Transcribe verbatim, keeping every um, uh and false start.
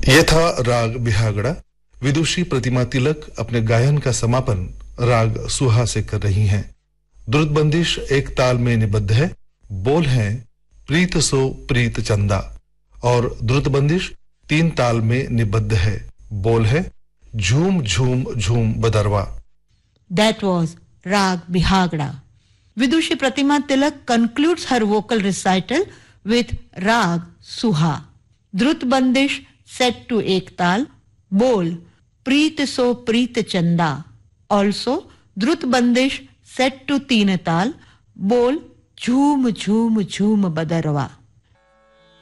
यह था राग बिहागड़ा। विदुषी प्रतिमा तिलक अपने गायन का समापन राग सुहा से कर रही हैं। द्रुत बंदिश एक ताल में निबद्ध है। बोल हैं प्रीत सो प्रीत चंदा और द्रुत बंदिश तीन ताल में निबद्ध है। बोल है झूम झूम झूम बदरवा। That was Rag Bihagda. Vidushi Pratima Tilak concludes her vocal recital with Rag Suha. Drut Bandish set to ek tal. Bol Preet so Preet Chanda. Also Drut Bandish set to teen tal. Bol Jhoom Jhoom Jhoom Badarwa.